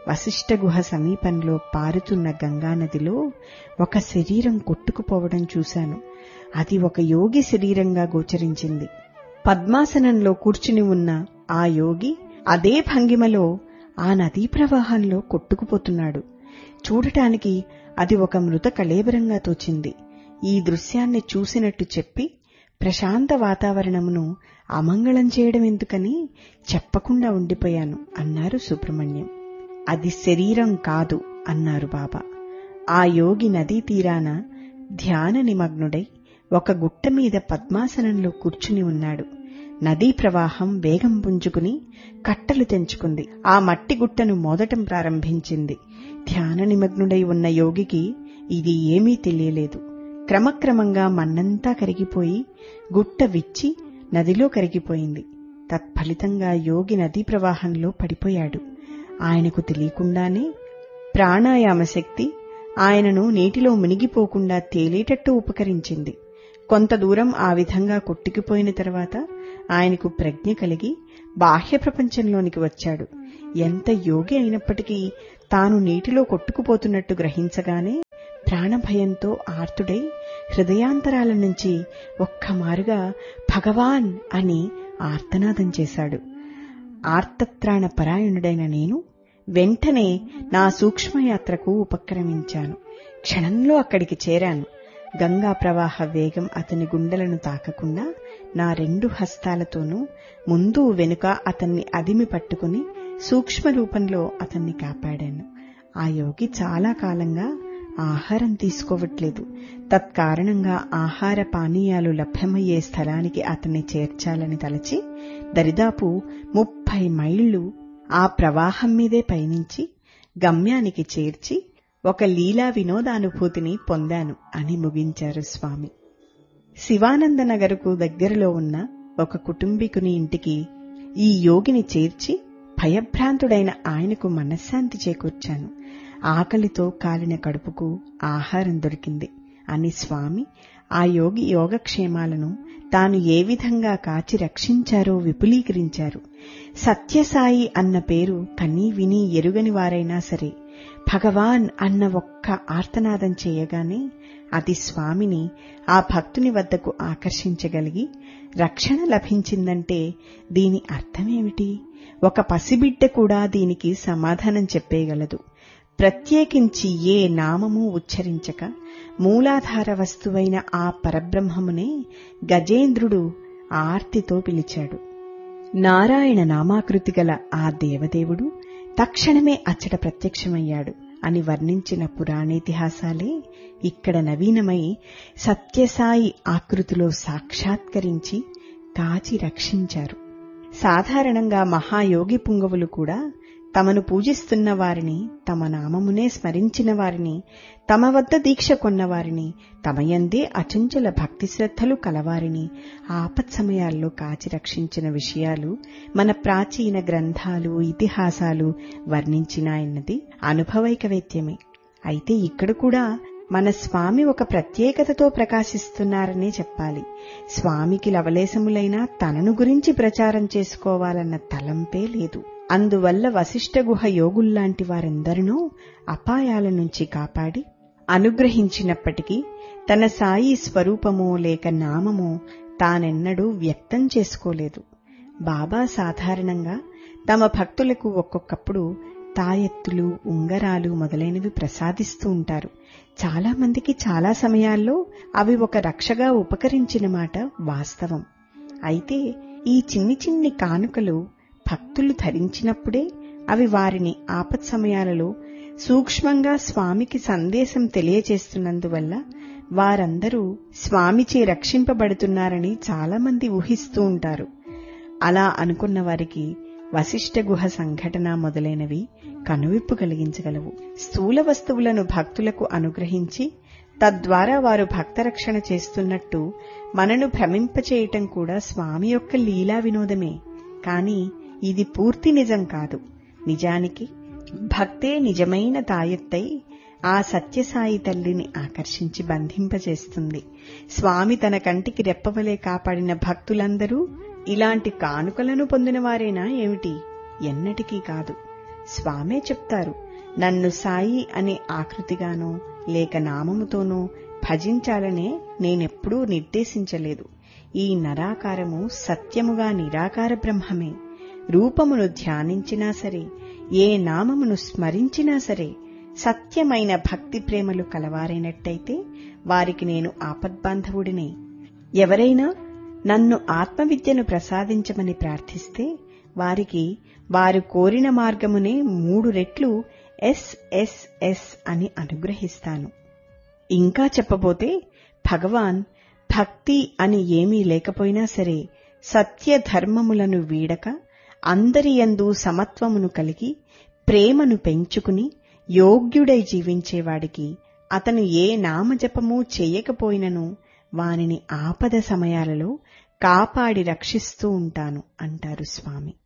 వశిష్ఠ గుహ సమీపంలో పారుతున్న గంగానదిలో ఒక శరీరం కొట్టుకుపోవడం చూశాను. అది ఒక యోగి శరీరంగా గోచరించింది. పద్మాసనంలో కూర్చుని ఉన్న ఆ యోగి అదే భంగిమలో ఆ నదీ ప్రవాహంలో కొట్టుకుపోతున్నాడు. చూడటానికి అది ఒక మృత కళేబరంగా తోచింది. ఈ దృశ్యాన్ని చూసినట్టు చెప్పి ప్రశాంత వాతావరణమును అమంగళం చేయడం ఎందుకని చెప్పకుండా ఉండిపోయాను అన్నారు సుబ్రహ్మణ్యం. అది శరీరం కాదు అన్నారు బాబా. ఆ యోగి నదీ తీరాన ధ్యాన నిమగ్నుడై ఒక గుట్ట మీద పద్మాసనంలో కూర్చుని ఉన్నాడు. నదీ ప్రవాహం వేగం పుంజుకుని కట్టలు తెంచుకుంది. ఆ మట్టి గుట్టను మోదటం ప్రారంభించింది. ధ్యాన నిమగ్నుడై ఉన్న యోగికి ఇది ఏమీ తెలియలేదు. క్రమక్రమంగా మన్నంతా కరిగిపోయి గుట్ట విచ్చి నదిలో కరిగిపోయింది. తత్ఫలితంగా యోగి నదీ ప్రవాహంలో పడిపోయాడు. ఆయనకు తెలియకుండానే ప్రాణాయామ శక్తి ఆయనను నీటిలో మునిగిపోకుండా తేలేటట్టు ఉపకరించింది. కొంత దూరం ఆ విధంగా కొట్టుకుపోయిన తర్వాత ఆయనకు ప్రజ్ఞ కలిగి బాహ్య ప్రపంచంలోనికి వచ్చాడు. ఎంత యోగి అయినప్పటికీ తాను నీటిలో కొట్టుకుపోతున్నట్టు గ్రహించగానే ప్రాణభయంతో ఆర్తుడై హృదయాంతరాల నుంచి ఒక్కమారుగా భగవాన్ అని ఆర్తనాదం చేశాడు. ఆర్తత్రాణ పరాయణుడైన నేను వెంటనే నా సూక్ష్మయాత్రకు ఉపక్రమించాను. క్షణంలో అక్కడికి చేరాను. గంగా ప్రవాహ వేగం అతని గుండెలను తాకకుండా నా 2 హస్తాలతోనూ ముందు వెనుక అతన్ని అదిమి పట్టుకుని సూక్ష్మ రూపంలో అతన్ని కాపాడాను. ఆ యోగి చాలా కాలంగా ఆహారం తీసుకోవట్లేదు. తత్కారణంగా ఆహార పానీయాలు లభ్యమయ్యే స్థలానికి అతన్ని చేర్చాలని తలచి దరిదాపు 30 మైళ్లు ఆ ప్రవాహం మీదే పయనించి గమ్యానికి చేర్చి ఒక లీలా వినోదానుభూతిని పొందాను అని ముగించారు స్వామి. శివానందనగర్కు దగ్గరలో ఉన్న ఒక కుటుంబీకుని ఇంటికి ఈ యోగిని చేర్చి భయభ్రాంతుడైన ఆయనకు మనశ్శాంతి చేకూర్చాను. ఆకలితో కాలిన కడుపుకు ఆహారం దొరికింది అని స్వామి ఆ యోగి యోగక్షేమాలను తాను ఏ విధంగా కాచి రక్షించారో విపులీకరించారు. సత్యసాయి అన్న పేరు కనీ విని ఎరుగని వారైనా సరే భగవాన్ అన్న ఒక్క ఆర్తనాదం చేయగానే అది స్వామిని ఆ భక్తుని వద్దకు ఆకర్షించగలిగి రక్షణ లభించిందంటే దీని అర్థమేమిటి? ఒక పసిబిడ్డ కూడా దీనికి సమాధానం చెప్పేయగలదు. ప్రత్యేకించి ఏ నామము ఉచ్చరించక మూలాధార వస్తువైన ఆ పరబ్రహ్మమునే గజేంద్రుడు ఆర్తితో పిలిచాడు. నారాయణ నామాకృతి గల ఆ దేవదేవుడు తక్షణమే అచ్చట ప్రత్యక్షమయ్యాడు అని వర్ణించిన పురాణేతిహాసాలే ఇక్కడ నవీనమై సత్యసాయి ఆకృతిలో సాక్షాత్కరించి కాచి రక్షించారు. సాధారణంగా మహాయోగి పుంగవులు కూడా తమను పూజిస్తున్న వారిని, తమ నామమునే స్మరించిన వారిని, తమ వద్ద దీక్ష కొన్నవారిని, తమయందే అచంచల భక్తి శ్రద్ధలు కలవారిని ఆపత్ సమయాల్లో కాచి రక్షించిన విషయాలు మన ప్రాచీన గ్రంథాలు, ఇతిహాసాలు వర్ణించినాయన్నది అనుభవైకవేద్యమే. అయితే ఇక్కడ కూడా మన స్వామి ఒక ప్రత్యేకతతో ప్రకాశిస్తున్నారనే చెప్పాలి. స్వామికి లవలేశములైనా తనను గురించి ప్రచారం చేసుకోవాలన్న తలంపే లేదు. అందువల్ల వశిష్ఠ గుహ యోగుల్లాంటి వారెందరినో అపాయాల నుంచి కాపాడి అనుగ్రహించినప్పటికీ తన సాయి స్వరూపమో లేక నామమో తానెన్నడూ వ్యక్తం చేసుకోలేదు. బాబా సాధారణంగా తమ భక్తులకు ఒక్కొక్కప్పుడు తాయెత్తులు, ఉంగరాలు మొదలైనవి ప్రసాదిస్తూ ఉంటారు. చాలా మందికి చాలా సమయాల్లో అవి ఒక రక్షగా ఉపకరించిన మాట వాస్తవం. అయితే ఈ చిన్ని చిన్ని కానుకలు భక్తులు ధరించినప్పుడే అవి వారిని ఆపత్ సమయాలలో సూక్ష్మంగా స్వామికి సందేశం తెలియచేస్తున్నందువల్ల వారందరూ స్వామిచే రక్షింపబడుతున్నారని చాలామంది ఊహిస్తూ ఉంటారు. అలా అనుకున్న వారికి వశిష్ఠ గుహ సంఘటన మొదలైనవి కనువిప్పు కలిగించగలవు. స్థూల వస్తువులను భక్తులకు అనుగ్రహించి తద్వారా వారు భక్తరక్షణ చేస్తున్నట్టు మనను భ్రమింపచేయటం కూడా స్వామి యొక్క లీలా వినోదమే. కాని ఇది పూర్తి నిజం కాదు. నిజానికి భక్తే నిజమైన తాయెత్తై ఆ సత్యసాయి తల్లిని ఆకర్షించి బంధింపజేస్తుంది. స్వామి తన కంటికి రెప్పవలే కాపాడిన భక్తులందరూ ఇలాంటి కానుకలను పొందినవారేనా ఏమిటి? ఎన్నటికీ కాదు. స్వామే చెప్తారు, నన్ను సాయి అనే ఆకృతిగానో లేక నామముతోనో భజించాలనే నేనెప్పుడూ నిర్దేశించలేదు. ఈ నరాకారము సత్యముగా నిరాకార బ్రహ్మమే. రూపమును ధ్యానించినా సరే, ఏ నామమును స్మరించినా సరే, సత్యమైన భక్తి ప్రేమలు కలవారైనట్టయితే వారికి నేను ఆపద్బాంధవుడినే. ఎవరైనా నన్ను ఆత్మవిద్యను ప్రసాదించమని ప్రార్థిస్తే వారికి వారు కోరిన మార్గమునే 3 రెట్లు SSS అని అనుగ్రహిస్తాను. ఇంకా చెప్పబోతే భగవాన్ భక్తి అని ఏమీ లేకపోయినా సరే సత్య ధర్మములను వీడక అందరి యందు సమత్వమును కలిగి ప్రేమను పెంచుకుని యోగ్యుడై జీవించేవాడికి అతను ఏ నామజపమూ చేయకపోయినను వానిని ఆపద సమయాలలో కాపాడి రక్షిస్తూ ఉంటాను అంటారు స్వామి.